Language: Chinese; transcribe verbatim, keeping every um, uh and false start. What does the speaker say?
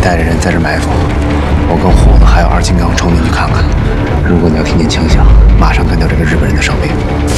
带着人在这埋伏，我跟虎子还有二金刚冲进去看看。如果你要听见枪响，马上干掉这个日本人的伤兵。